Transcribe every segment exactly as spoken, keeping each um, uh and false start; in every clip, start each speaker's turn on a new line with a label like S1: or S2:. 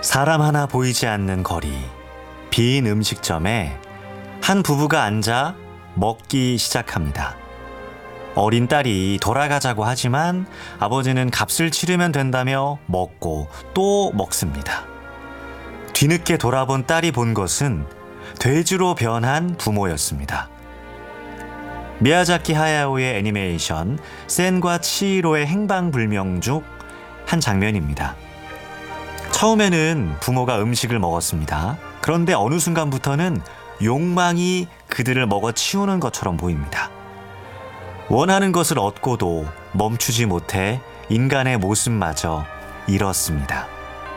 S1: 사람 하나 보이지 않는 거리, 빈 음식점에 한 부부가 앉아 먹기 시작합니다. 어린 딸이 돌아가자고 하지만 아버지는 값을 치르면 된다며 먹고 또 먹습니다. 뒤늦게 돌아본 딸이 본 것은 돼지로 변한 부모였습니다. 미야자키 하야오의 애니메이션 센과 치히로의 행방불명 중 한 장면입니다. 처음에는 부모가 음식을 먹었습니다. 그런데 어느 순간부터는 욕망이 그들을 먹어치우는 것처럼 보입니다. 원하는 것을 얻고도 멈추지 못해 인간의 모습마저 잃었습니다.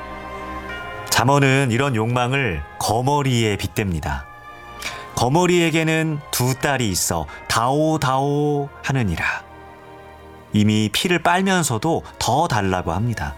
S1: 잠언은 이런 욕망을 거머리에 빗댑니다. 거머리에게는 두 딸이 있어 다오다오 하느니라. 이미 피를 빨면서도 더 달라고 합니다.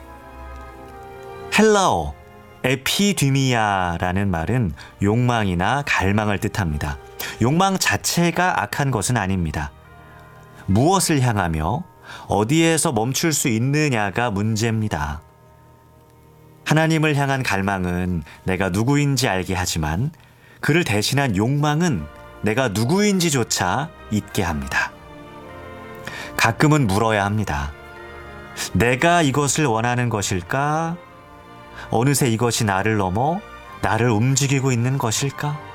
S1: 헬라어 에피디미아라는 말은 욕망이나 갈망을 뜻합니다. 욕망 자체가 악한 것은 아닙니다. 무엇을 향하며 어디에서 멈출 수 있느냐가 문제입니다. 하나님을 향한 갈망은 내가 누구인지 알게 하지만 그를 대신한 욕망은 내가 누구인지조차 잊게 합니다. 가끔은 물어야 합니다. 내가 이것을 원하는 것일까? 어느새 이것이 나를 넘어 나를 움직이고 있는 것일까?